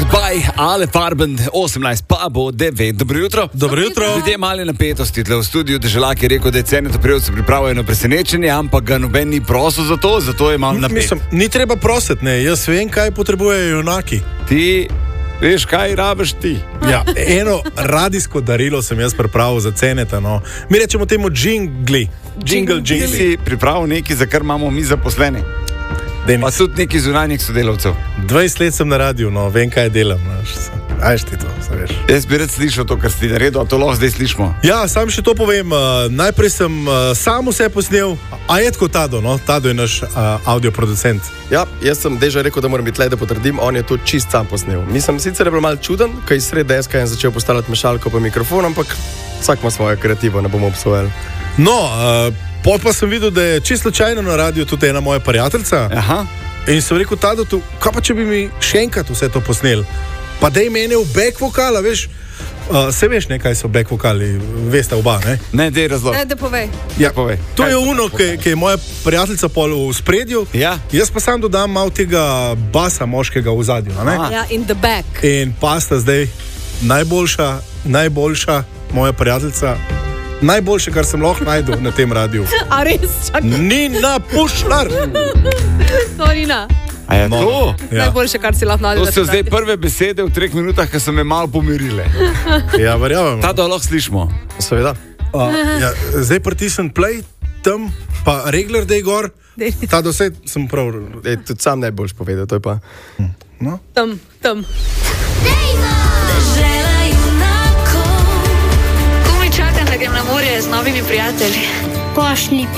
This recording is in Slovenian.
by Ale Farben, 18 pa bo 9. Dobro jutro. Dobro jutro. Ljudje male napetosti tle v studiu, Deželak je rekel, da je Cene Toprevci pripravljajo na presenečenje, ampak ga noben ni prosil za to, zato je malo napet. Mislim, ni treba prositi, ne, jaz vem, kaj potrebujejo junaki. Ti veš, kaj rabiš ti. Ja, eno radijsko darilo sem jaz pripravil za Ceneta, no. Mi rečemo temu džingli. Jingle. Ti si pripravil nekaj, za kar imamo mi zaposlene. Pa tudi neki zunanjih sodelavcev. 20 let sem na radiju, no, vem, kaj delam. Ajš ti to, veš. Jaz bi rad slišal to, kar si naredil, a to lahko zdaj slišimo. Ja, sam še to povem. Najprej sem sam vse posnel, a je tako Tado, no? Tado je naš audioproducent. Ja, jaz sem Deža rekel, da moram biti tle, da potrdim, on je to čist sam posnel. Mislim, sicer je bil malo čuden, kaj sred deska je začel postavljati mešalko pa mikrofon, ampak vsak ima svojo kreativo, ne bomo obsojali. No, potem pa sem videl, da je čisto slučajno na radiju tudi ena moja prijateljica. Aha. In sem rekel, Tado, kaj pa če bi mi še enkrat vse to posnel? Pa dej mene v back vokala, veš? Se veš, ne, kaj so back vokali, veste oba, ne? Ne, dej razlog. Da povej. Ja, povej. To je ono, ki je moja prijateljica pol v spredju, Ja. jaz pa sam dodam malo tega basa moškega v zadju, ne? Ja, in the back. In pa sta zdaj najboljša moja prijateljica, najboljše, kar sem lahko najdel na tem radiju. A res, čakaj. Nina Pušlar. To Nina. A je to? Ja. Najboljše, kar si lahko najdel. To so zdaj prve besede v 3 minutah, ki so me malo pomirile. Ja, verjamem. Ta lahko slišimo. Seveda. Ja, zdaj pritisnem play, tam pa regler, da je gor. Ta dosed sem prav. Tudi sam najboljš povedal, to je pa. No? Tam. Dežela junakov. Komaj čakam, da grem na morje z novimi prijatelji. Pošli